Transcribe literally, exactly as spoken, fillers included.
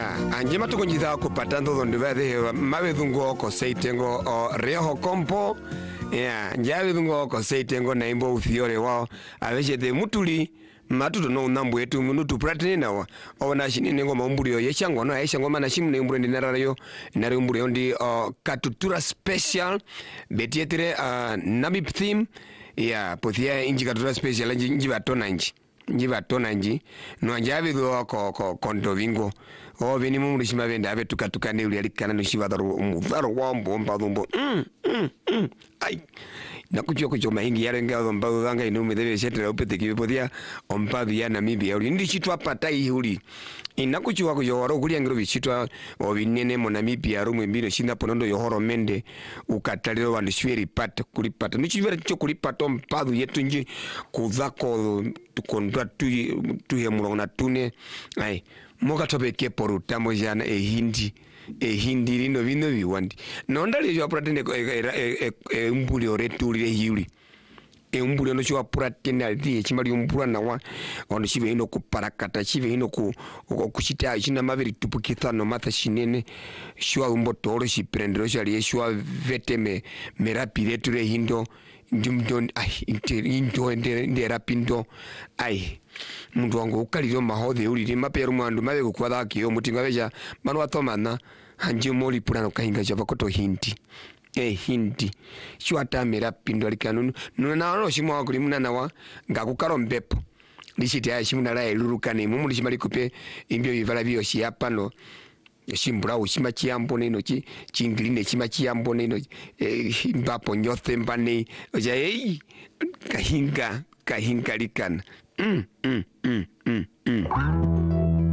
ya anje matukonjitha kupata ntho ndivethihirwa mavithungu ko seitengo o reho kompo ya njavi thungu ko seitengo na imbo uthiore wao avechete mutuli matuto no nambu yetu minutu pratini nawa ona shinene ngoma umbulio yeshangwa no yeshangwa mana shimne umbulio ndinarayo nari umbulio ndi uh, katutura special betietre uh, nabi theme ya pothia inji katutura special inji inji batona inji inji batona inji no njavi thungu ko ko kondovingo o vini mumuri shima venda ave tukatukane uli alikana no shivadaru mudharo wambo mbadumbo mm mm mm ai nakuchwa kucho maingi yale ngao mbao zanga inu medeve shetera upete kipodia ompavi ya Namibia uli ndi chitwa patai uli inakuchwa kucho waro kuli angiro bichitwa obinene mo Namibia rumwe mbino shinda ponondo yohoro mende ukataliro wandu shweri pata kulipata nichivera cho kulipata mpavu yetu nji kuzako tukondwa tu tuhe mulona tune ai moka topeke porutamo jana e hindi e hindi lino vino viwandi nonda le yo pratende e e umbuli oretulire hiuli e umbuli no chwa pratende ali chimali umbula nawa ono chive ino kuparakata chive ino ku kuchita china maveri tupukithano matha shinene shwa umbo toro shiprendero shali shwa veteme merapire ture hindo ndimdon ai interindo ndera pindo ai mundu wangu ukaliro mahodhe uli mapero mwandu mave kukwatha kiyo mutinga veja manu atomana anje moli pulano kahinga java koto hindi eh hindi chwata mera pindo alikanu nuna no shimwa kuli munana wa ngakukaro mbepo lishiti ya shimuna la elurukane mumu lishimali kupe imbyo bivala biyo shiapa no shimbura ushima chiambo neno chi chingline chima chiambo neno eh, mbapo nyothe mbane oja ei kahinga kahinga likana mm mm mm mm, mm.